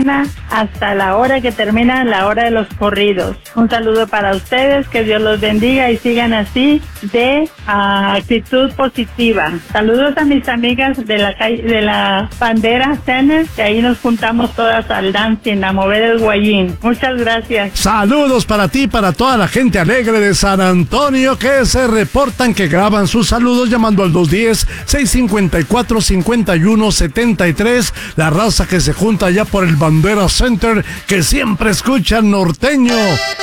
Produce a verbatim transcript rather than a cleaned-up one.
mañana hasta la hora que termina la hora de los corridos. Un saludo para ustedes, que Dios los bendiga y sigan así de uh, actitud positiva. Saludos a mis amigas de la calle, de la Bandera Center, que ahí nos juntamos todas al dancing, a mover el guayín. Muchas gracias. Saludos para ti, para toda la gente alegre de San Antonio que se reportan, que graban sus saludos llamando al dos uno cero, seis cinco cuatro, cinco uno siete tres. La raza que se junta allá por el Bandera Center, que siempre escucha norteño.